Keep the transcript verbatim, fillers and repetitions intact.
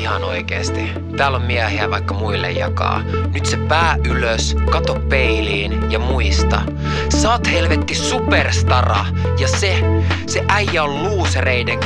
ihan oikeesti. Täällä on miehiä vaikka muille jakaa. Nyt se pää ylös, kato peiliin ja muista. Sä oot helvetti superstara. Ja se, se äijä on luusereiden